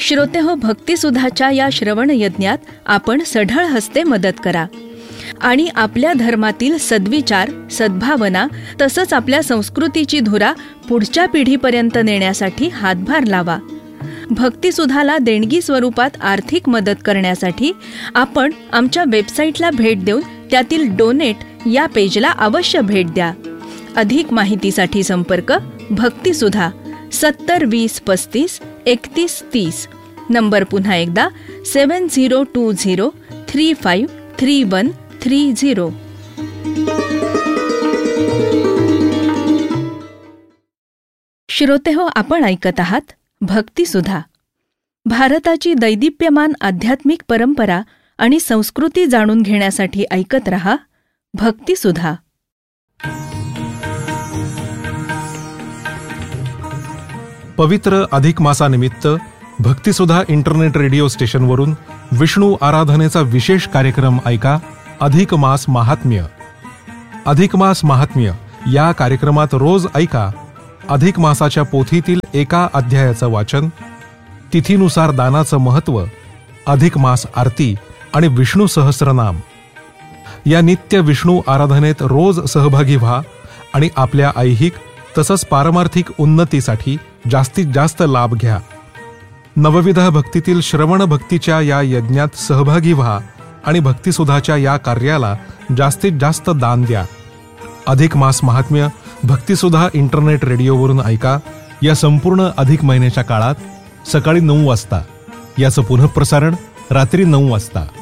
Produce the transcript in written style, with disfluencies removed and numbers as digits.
श्रोतेहो, भक्तिसुधाच्या या श्रवण यज्ञात आपण सढळ हस्ते मदत करा आणि आपल्या धर्मातील सद्विचार, सद्भावना तसंच आपल्या संस्कृतीची धुरा पुढच्या पिढीपर्यंत नेण्यासाठी हातभार लावा. भक्तिसुधाला देणगी स्वरूपात आर्थिक मदत करण्यासाठी आपण आमच्या वेबसाईटला भेट देऊन त्यातील डोनेट या पेजला अवश्य भेट द्या. अधिक माहितीसाठी संपर्क भक्तिसुधा 70 20 35 31 30. नंबर पुन्हा एकदा 7020 35 31 30. श्रोतेहो, आपण ऐकत आहात भक्तिसुधा. भारताची दैदिप्यमान आध्यात्मिक परंपरा आणि संस्कृती जाणून घेण्यासाठी ऐकत रहा भक्तिसुधा. पवित्र अधिक मासानिमित्त भक्तिसुधा इंटरनेट रेडिओ स्टेशनवरून विष्णू आराधनेचा विशेष कार्यक्रम ऐका, अधिक मास महात्म्य. अधिक मास महात्म्य या कार्यक्रमात रोज ऐका अधिक मासाच्या पोथीतील एका अध्यायाचं वाचन, तिथीनुसार दानाचं महत्त्व, अधिक मास आरती आणि विष्णू सहस्रनाम. या नित्य विष्णू आराधनेत रोज सहभागी व्हा आणि आपल्या ऐहिक तसंच पारमार्थिक उन्नतीसाठी जास्तीत जास्त लाभ घ्या. नवविध भक्तीतील श्रवण भक्तीच्या या यज्ञात सहभागी व्हा आणि भक्तिसुधाच्या या कार्याला जास्तीत जास्त दान द्या. अधिक मास महात्म्य भक्तिसुधा इंटरनेट रेडिओवरून ऐका. या संपूर्ण अधिक महिन्याच्या काळात सकाळी 9 वाजता, याचं पुनःप्रसारण रात्री 9 वाजता.